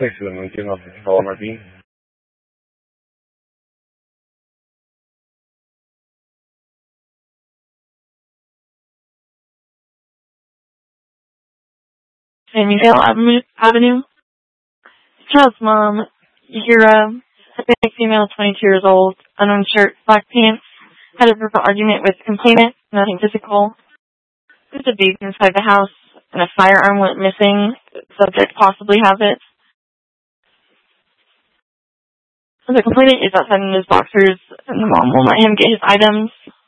Thanks for the Moonton Office. Hello, Martin. Samuel Avenue. Child's mom, Yura, Hispanic female, 22 years old, unknown shirt, black pants, had a verbal argument with the complainant, nothing physical. There's a baby inside the house, and a firearm went missing. Subject possibly has it. The complainant is outside in his boxers, and the mom will let him get his items.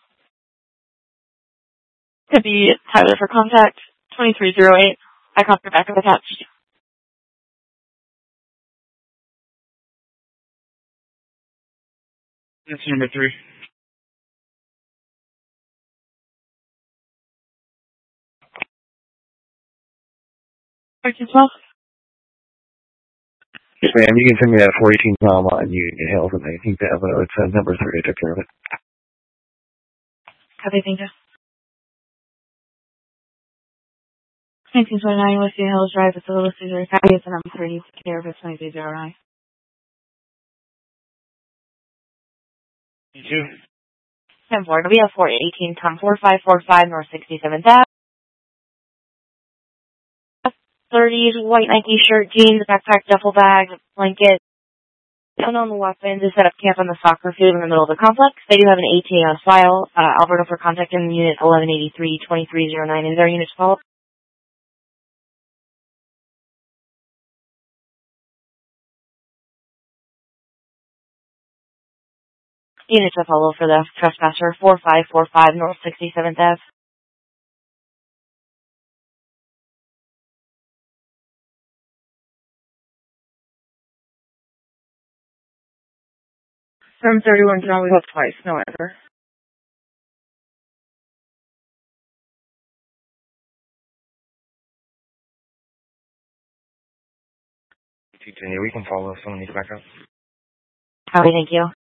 Could be Tyler for contact, 2308. I caught her back of attached. That's number 3. Arkansas? Yes, ma'am. You can send me that 418 Tom on Union Hills, and I think that it's number 3. I took care of it. Copy, thank you. 1929 Westview Hills Drive, it's a little Caesar County, it's a number 3, take care of it, 2309. You too? 10-4, we have 418 Tom 4545 North 67th Ave. 30s, white Nike shirt, jeans, backpack, duffel bag, blanket. Unknown weapons is set up camp on the soccer field in the middle of the complex. They do have an ATA on file. Alberto for contact in unit 1183-2309. Is there unit to follow? Unit to follow for the trespasser 4545 North 67th Ave. From 31 John, we hope twice, no ever. We can follow if someone needs backup. Copy, thank you.